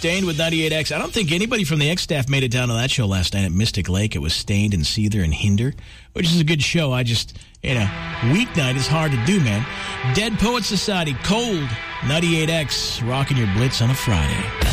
Stained with 98X. I don't think anybody from the X staff made it down to that show last night at Mystic Lake. It was Stained and Seether and Hinder, which is a good show. I just, weeknight is hard to do, man. Dead Poet Society, Cold, 98X, rocking your Blitz on a Friday.